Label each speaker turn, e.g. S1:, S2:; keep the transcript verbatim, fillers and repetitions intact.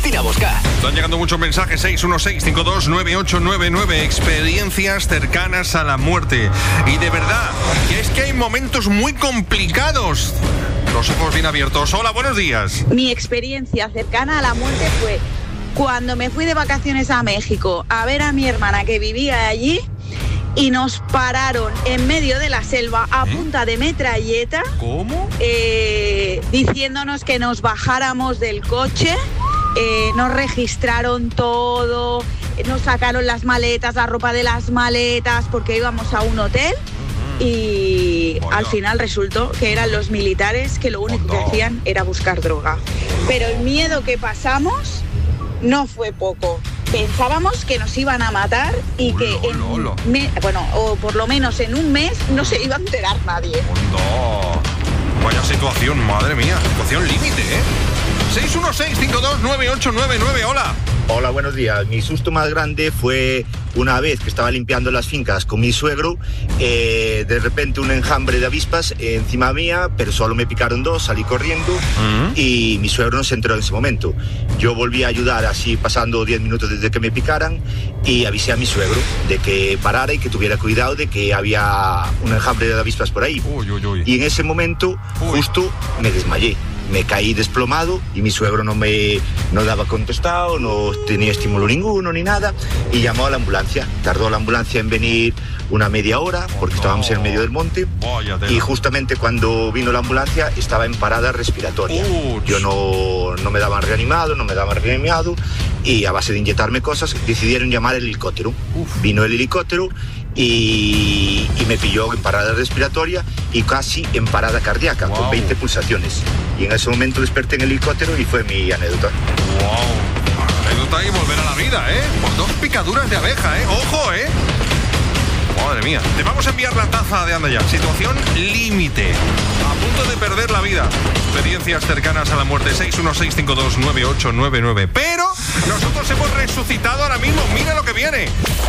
S1: Cristina Bosca.
S2: Están llegando muchos mensajes. seis uno seis, cinco dos nueve ocho nueve nueve. Experiencias cercanas a la muerte. Y de verdad, que es que hay momentos muy complicados. Los ojos bien abiertos. Hola, buenos días.
S3: Mi experiencia cercana a la muerte fue cuando me fui de vacaciones a México a ver a mi hermana que vivía allí y nos pararon en medio de la selva a ¿Eh? punta de metralleta.
S2: ¿Cómo?
S3: Eh, diciéndonos que nos bajáramos del coche. Eh, nos registraron todo, nos sacaron las maletas, la ropa de las maletas porque íbamos a un hotel. Y Vaya. al final resultó que eran los militares que lo único que hacían era buscar droga. Pero el miedo que pasamos no fue poco. Pensábamos que nos iban a matar y que en me, bueno, o por lo menos en un mes no se iba a enterar nadie.
S2: No. Vaya situación, madre mía, situación límite, ¿eh? seis uno seis, cinco dos nueve ocho nueve nueve, hola.
S4: Hola, buenos días. Mi susto más grande fue una vez que estaba limpiando las fincas con mi suegro, eh, de repente un enjambre de avispas encima mía, pero solo me picaron dos, salí corriendo uh-huh. y mi suegro no se enteró en ese momento. Yo volví a ayudar así pasando diez minutos desde que me picaran y avisé a mi suegro de que parara y que tuviera cuidado de que había un enjambre de avispas por ahí.
S2: Uy, uy, uy.
S4: Y en ese momento uy. justo me desmayé. Me caí desplomado y mi suegro no me no daba contestado, no tenía estímulo ninguno ni nada y llamó a la ambulancia. Tardó la ambulancia en venir una media hora porque estábamos en el medio del monte y justamente cuando vino la ambulancia estaba en parada respiratoria. Yo no, no me daban reanimado, no me daban reanimado y a base de inyectarme cosas decidieron llamar el helicóptero. Vino el helicóptero y, y me pilló en parada respiratoria y casi en parada cardíaca, wow. con veinte pulsaciones. Y en ese momento desperté en el helicóptero y fue mi anécdota.
S2: ¡Wow! Anécdota y volver a la vida, ¿eh? Por dos picaduras de abeja, ¿eh? ¡Ojo, eh! Madre mía. Te vamos a enviar la taza de Anda Ya. Situación límite. A punto de perder la vida. Experiencias cercanas a la muerte. seis uno seis, cinco dos nueve ocho nueve nueve. Pero nosotros hemos resucitado ahora mismo. Mira lo que viene.